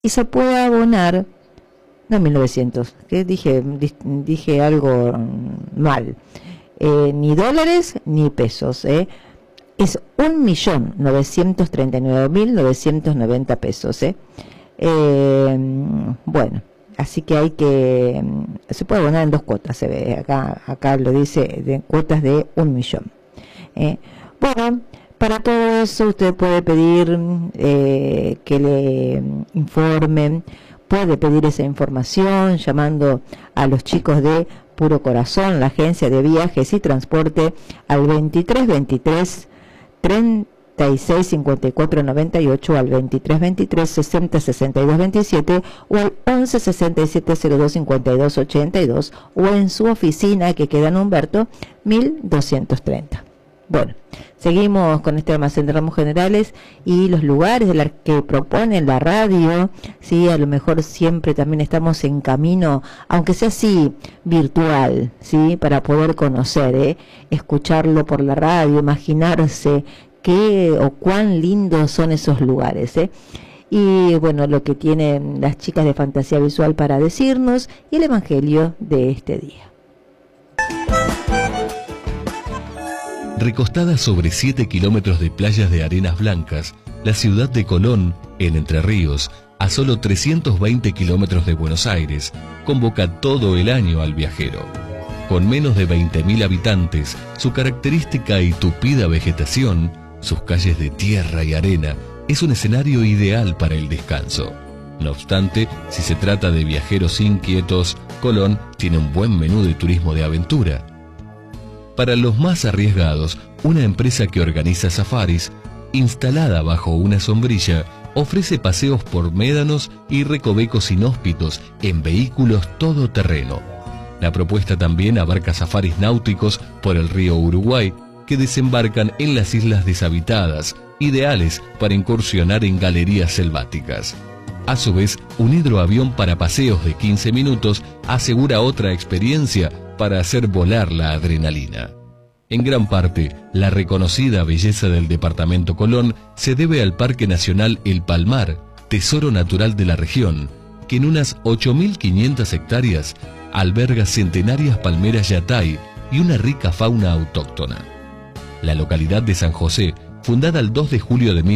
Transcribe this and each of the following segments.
y se puede abonar, no 1900, que dije algo mal, ni dólares ni pesos, es 1.939.990 pesos, bueno, así que se puede abonar en 2 cuotas, se ve, acá lo dice, de cuotas de 1.000.000. Bueno, para todo eso usted puede pedir que le informen, puede pedir esa información llamando a los chicos de Puro Corazón, la agencia de viajes y transporte, al 2323 36 54 98, al 2323 60 62 27 o al 11 67 02 52 82 o en su oficina que queda en Humberto 1230. Bueno, seguimos con este almacén de ramos generales y los lugares de la que propone la radio. Sí, a lo mejor siempre también estamos en camino, aunque sea así virtual, sí, para poder conocer, escucharlo por la radio, imaginarse qué o cuán lindos son esos lugares, y bueno, lo que tienen las chicas de Fantasía Visual para decirnos y el evangelio de este día. Recostada sobre 7 kilómetros de playas de arenas blancas, la ciudad de Colón, en Entre Ríos, a solo 320 kilómetros de Buenos Aires, convoca todo el año al viajero. Con menos de 20.000 habitantes, su característica y tupida vegetación, sus calles de tierra y arena, es un escenario ideal para el descanso. No obstante, si se trata de viajeros inquietos, Colón tiene un buen menú de turismo de aventura. Para los más arriesgados, una empresa que organiza safaris, instalada bajo una sombrilla, ofrece paseos por médanos y recovecos inhóspitos en vehículos todoterreno. La propuesta también abarca safaris náuticos por el río Uruguay, que desembarcan en las islas deshabitadas, ideales para incursionar en galerías selváticas. A su vez, un hidroavión para paseos de 15 minutos asegura otra experiencia para hacer volar la adrenalina. En gran parte, la reconocida belleza del departamento Colón se debe al Parque Nacional El Palmar, tesoro natural de la región, que en unas 8.500 hectáreas alberga centenarias palmeras yatay y una rica fauna autóctona. La localidad de San José, fundada el 2 de julio de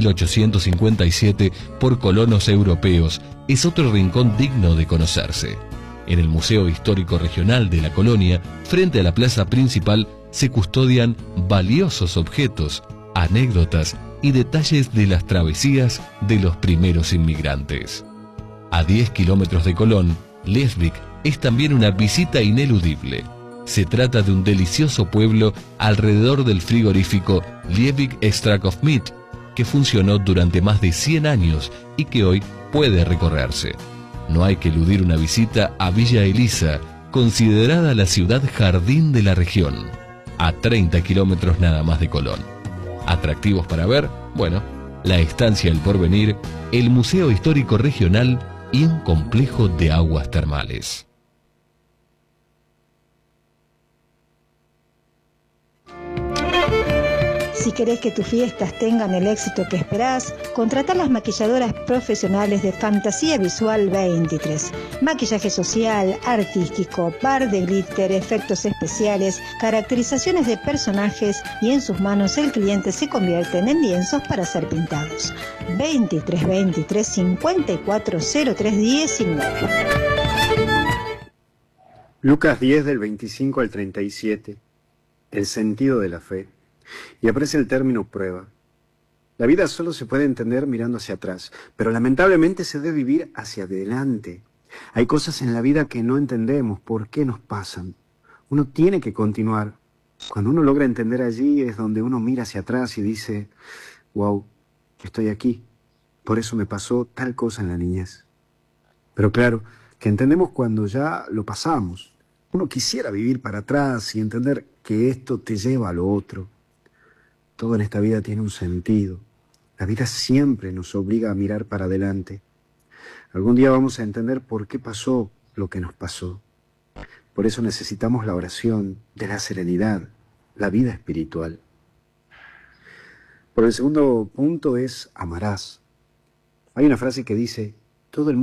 1857 por colonos europeos, es otro rincón digno de conocerse. En el Museo Histórico Regional de la colonia, frente a la plaza principal, se custodian valiosos objetos, anécdotas y detalles de las travesías de los primeros inmigrantes. A 10 kilómetros de Colón, Leesvik es también una visita ineludible. Se trata de un delicioso pueblo alrededor del frigorífico Liebig Extract Meat, que funcionó durante más de 100 años y que hoy puede recorrerse. No hay que eludir una visita a Villa Elisa, considerada la ciudad jardín de la región, a 30 kilómetros nada más de Colón. Atractivos para ver, bueno, la estancia El Porvenir, el Museo Histórico Regional y un complejo de aguas termales. Si querés que tus fiestas tengan el éxito que esperás, contratá a las maquilladoras profesionales de Fantasía Visual 23. Maquillaje social, artístico, par de glitter, efectos especiales, caracterizaciones de personajes y en sus manos el cliente se convierten en lienzos para ser pintados. 2323 5403 19. Lucas 10 del 25 al 37. El sentido de la fe. Y aparece el término prueba. La vida solo se puede entender mirando hacia atrás, pero lamentablemente se debe vivir hacia adelante. Hay cosas en la vida que no entendemos por qué nos pasan. Uno tiene que continuar. Cuando uno logra entender allí es donde uno mira hacia atrás y dice, wow, estoy aquí. Por eso me pasó tal cosa en la niñez. Pero claro, que entendemos cuando ya lo pasamos. Uno quisiera vivir para atrás y entender que esto te lleva a lo otro. Todo en esta vida tiene un sentido. La vida siempre nos obliga a mirar para adelante. Algún día vamos a entender por qué pasó lo que nos pasó. Por eso necesitamos la oración de la serenidad, la vida espiritual. Por el segundo punto es amarás. Hay una frase que dice, todo el